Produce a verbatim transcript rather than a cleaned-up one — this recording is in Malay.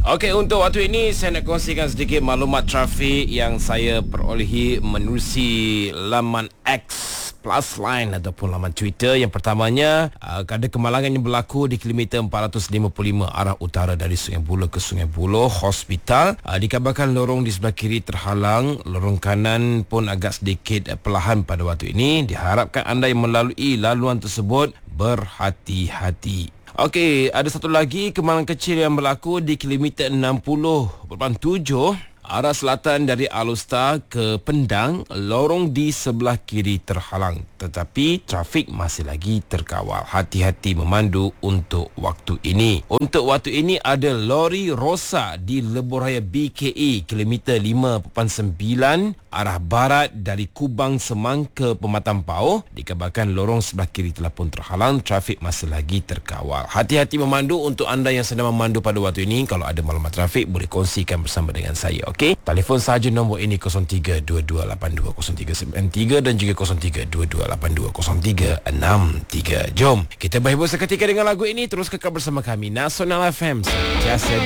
Okey, untuk waktu ini saya nak kongsikan sedikit maklumat trafik yang saya perolehi menerusi laman X Plus Line ataupun laman Twitter. Yang pertamanya, uh, ada kemalangan yang berlaku di kilometer empat ratus lima puluh lima arah utara dari Sungai Buloh ke Sungai Buloh Hospital. Uh, dikabarkan lorong di sebelah kiri terhalang, lorong kanan pun agak sedikit uh, perlahan pada waktu ini. Diharapkan anda yang melalui laluan tersebut berhati-hati. Okey, ada satu lagi kemalangan kecil yang berlaku di kilometer enam puluh tujuh arah selatan dari Alustar ke Pendang. Lorong di sebelah kiri terhalang, tetapi trafik masih lagi terkawal. Hati-hati memandu untuk waktu ini. Untuk waktu ini ada lori rosak di Lebuh Raya B K A kilometer lima sembilan arah barat dari Kubang Semang ke Pematang Pauh. Dikabarkan lorong sebelah kiri telah pun terhalang, trafik masih lagi terkawal. Hati-hati memandu untuk anda yang sedang memandu pada waktu ini. Kalau ada maklumat trafik, boleh kongsikan bersama dengan saya. Okey, telefon saja nombor ini kosong tiga dua dua lapan dua kosong tiga sembilan tiga dan juga kosong tiga dua dua lapan dua kosong tiga enam tiga. Jom kita berhibur seketika dengan lagu ini. Terus kekal bersama kami Nasional F M, sentiasa